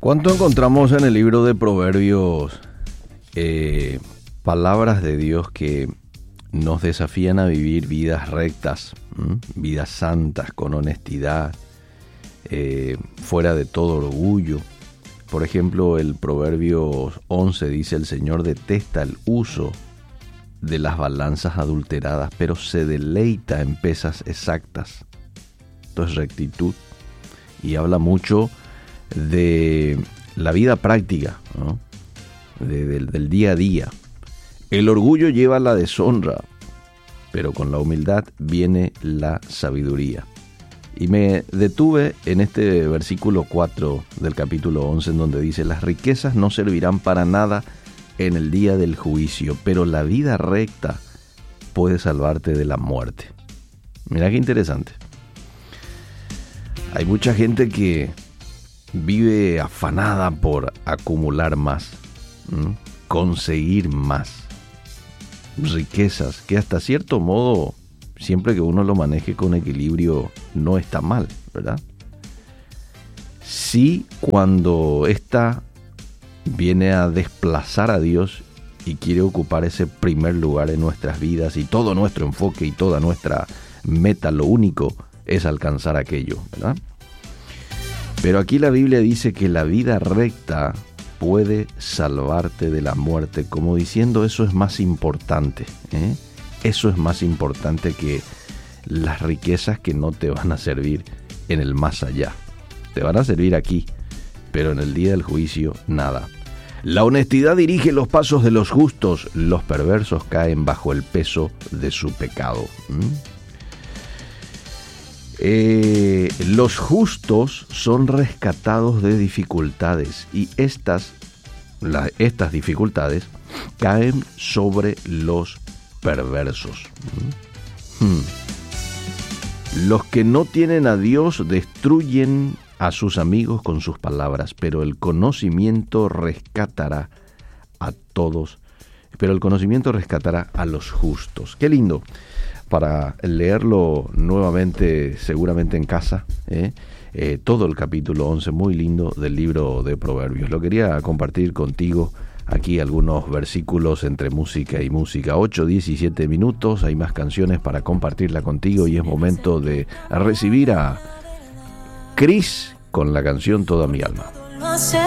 ¿Cuánto encontramos en el libro de Proverbios palabras de Dios que nos desafían a vivir vidas rectas, vidas santas, con honestidad, fuera de todo orgullo? Por ejemplo, el Proverbios 11 dice: el Señor detesta el uso de las balanzas adulteradas, pero se deleita en pesas exactas. Esto es rectitud, y habla mucho de la vida práctica, ¿no? del día a día. El orgullo lleva a la deshonra, pero con la humildad viene la sabiduría. Y me detuve en este versículo 4 del capítulo 11, en donde dice: las riquezas no servirán para nada en el día del juicio, pero la vida recta puede salvarte de la muerte. Mira qué interesante. Hay mucha gente que vive afanada por acumular más, conseguir más riquezas, que hasta cierto modo, siempre que uno lo maneje con equilibrio, no está mal, ¿verdad? Sí, cuando esta viene a desplazar a Dios y quiere ocupar ese primer lugar en nuestras vidas, y todo nuestro enfoque y toda nuestra meta, lo único es alcanzar aquello, ¿verdad? Pero aquí la Biblia dice que la vida recta puede salvarte de la muerte, como diciendo, eso es más importante, ¿eh? Eso es más importante que las riquezas que no te van a servir en el más allá. Te van a servir aquí, pero en el día del juicio, nada. La honestidad dirige los pasos de los justos, los perversos caen bajo el peso de su pecado. Los justos son rescatados de dificultades, y estas dificultades caen sobre los perversos. Los que no tienen a Dios destruyen a sus amigos con sus palabras, pero el conocimiento rescatará a todos, pero el conocimiento rescatará a los justos. Qué lindo para leerlo nuevamente, seguramente en casa, todo el capítulo 11, muy lindo, del libro de Proverbios. Lo quería compartir contigo. Aquí algunos versículos entre música y música. 8:17 minutos, hay más canciones para compartirla contigo, y es momento de recibir a Cris con la canción Toda mi alma.